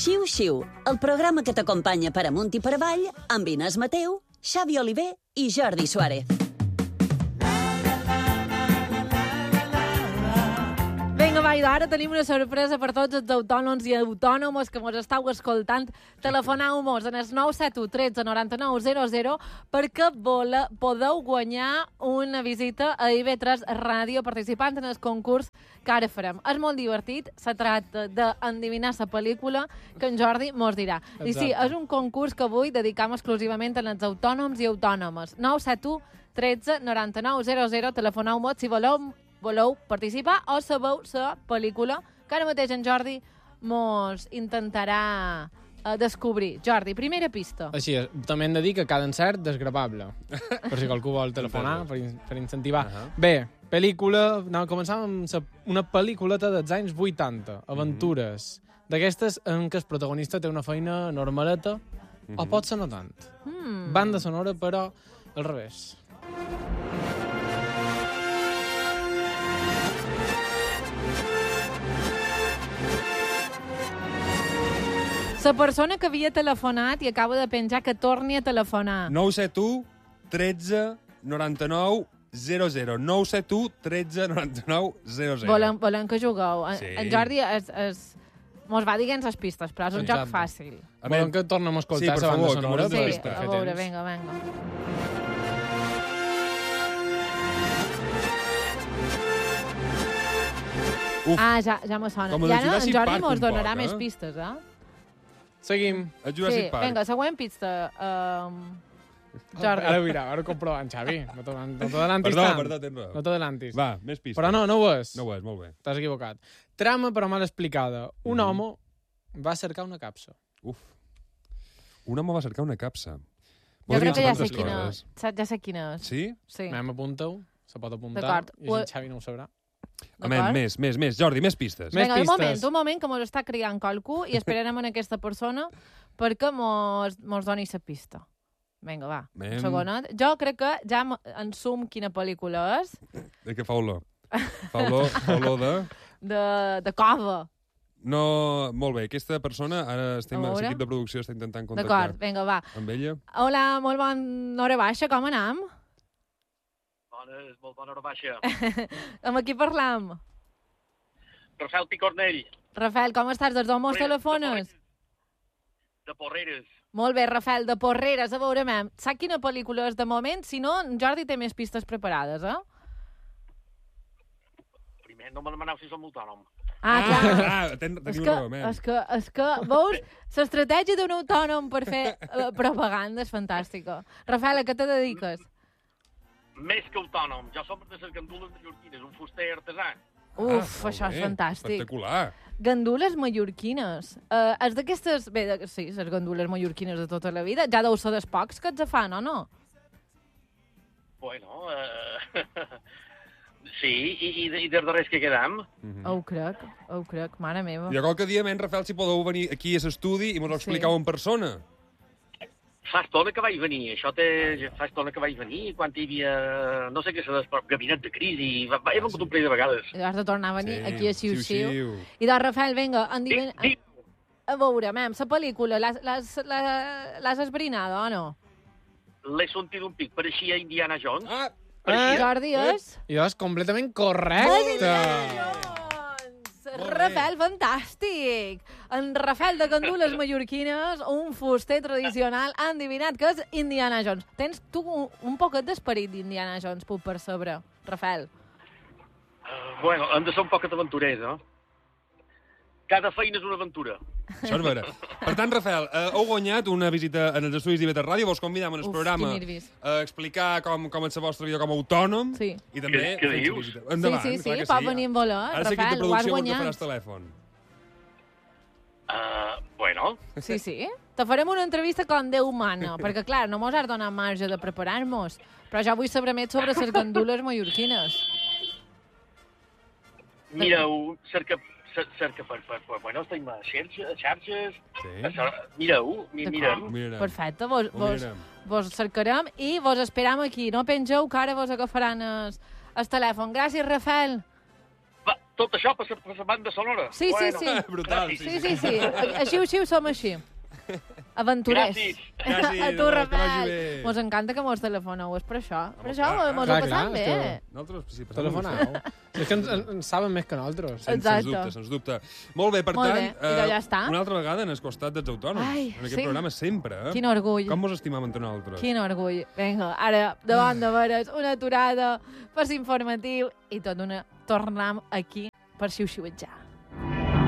Xiu-Xiu, el programa que t'acompanya per amunt i per avall amb Inés Mateu, Xavi Oliver i Jordi Suárez. Vinga, va, i ara tenim una sorpresa per tots els autònoms i autònomes que ens estàu escoltant. Telefoneu-nos en el 971 13 99 00 perquè podeu guanyar una visita a IB3 Ràdio participant en el concurs que ara farem. És molt divertit, se tracta d'endevinar la pel·lícula que en Jordi mos dirà. I sí, és un concurs que avui dedicam exclusivament als autònoms i autònomes. 971 13 99 00, telefoneu-nos si voleu participar o sabeu la pel·lícula que ara mateix en Jordi mos intentarà descobrir. Jordi, primera pista. Així és, també hem de dir que cada encert desgravable, per si qualcú vol telefonar, per incentivar. Bé, pel·lícula, començàvem amb una pel·lículeta dels anys 80, aventures, d'aquestes en què el protagonista té una feina normaleta, o pot ser no tant. Banda sonora, però al revés. La persona que havia telefonat i acaba de penjar que torni a telefonar. 971 13 99 00. 971 13 99 00. Volem que jugueu. Sí. En Jordi mos va dient les pistes, però és un joc fàcil. Volem que tornem a escoltar la banda sonora? Sí, a veure, vinga. Ja me sona. I ara en Jordi mos donarà més pistes, Seguim. El Jurassic Park. Vinga, següent pista. Jordi. Ara ho comprovant, Xavi. No t'adelantis tant. Perdó, tens raó. No t'adelantis. Va, més pistes. Però no ho és. No ho és, molt bé. T'has equivocat. Trama, però mal explicada. Un home va cercar una capsa. Un home va cercar una capsa. Jo crec que ja sé quina és. Sí? Sí. Apunteu. Se pot apuntar. D'acord. I en Xavi no ho sabrà. Més. Jordi, més pistes. Vinga, un moment, que mos està criant qualcú i esperarem en aquesta persona perquè mos doni la pista. Vinga, va. Segonet. Jo crec que ja ensum quina pel·lícula és. De què fa olor? Fa olor de... De cova. No, molt bé. Aquesta persona, ara l'equip de producció està intentant contactar. D'acord, vinga, va. Amb ella. Hola, molt bona hora baixa, com anem? Molt bona hora baixa. Amb qui parlam? Rafael Picornell. Rafael, com estàs? Des d'on mos telefones? De Porreres. Molt bé, Rafael, de Porreres. A veure, sap quina pel·lícula és de moment? Si no, en Jordi té més pistes preparades, Primer, no me demaneu si som autònom. Clar. Teniu raó, És que, veus, l'estratègia d'un autònom per fer propaganda és fantàstica. Rafael, a què te dediques? Més que autònom. Jo som de les gandules mallorquines, un fuster artesà. Això és fantàstic. Espectacular. Gandules mallorquines. És d'aquestes... Bé, sí, les gandules mallorquines de tota la vida. Ja deu ser dels pocs que els fan, o no? Bueno, sí, i dels darrers que quedam. Ho crec, mare meva. Jo qualque dia, Rafael, si podeu venir aquí a l'estudi i m'ho expliqueu en persona. Fa estona que vaig venir, fa estona que vaig venir, quan hi havia, no sé què és, gabinet de crisi, he vengut un parell de vegades. I has de tornar a venir aquí a Xiu-Xiu. I doncs, Rafael, vinga, a veure, la pel·lícula, l'has esbrinada o no? L'he sentit un pic, pareixia Indiana Jones. Jordi és? I és completament correcte. Rafael, fantàstic! En Rafael de Gandules mallorquines, un fuster tradicional, ha endivinat que és Indiana Jones. Tens tu un poquet d'esperit d'Indiana Jones, puc percebre, Rafael. Bueno, hem de ser un poquet aventurers, Cada feina és una aventura. Això és vera. Per tant, Rafael, heu guanyat una visita en els estudis d'IB3 Ràdio. Vos convidam en el programa a explicar com és la vostra vida com a autònom. Sí. I també... Què dius? Endavant, sí, pot venir en voler. Rafael, ho has guanyat. Ara sé que telèfon. Bueno. Sí. Te farem una entrevista com Déu mana, perquè, clar, no mos has donat marge de preparar-nos, però ja vull saber més sobre les gandules mallorquines. Mireu, bueno, estem a xarxes. Sí. Mireu. Perfecte, vos cercarem i vos esperam aquí. No pengeu, que ara vos agafaran el telèfon. Gràcies, Rafael. tot això per la banda sonora. Sí. Brutal. Sí. Així som així. Aventurers. Gràcies. A tu, Que vagi Rafael. bé. Mos encanta que mos telefoneu, és per això. Per això clar, mos ho clar, passam clar, bé. Nosaltres, sí, Telefonau. És que ens saben més que nosaltres. Sens dubte. Molt bé, per Molt tant, bé, idò, ja està. una altra vegada en el costat dels autònoms. Ai, en aquest sí. programa sempre. Quin orgull. Com mos estimam entre nosaltres? Quin orgull. Vinga, ara, davant de veres, una aturada per l'informatiu i tot tornem aquí per xiu-xiuetjar.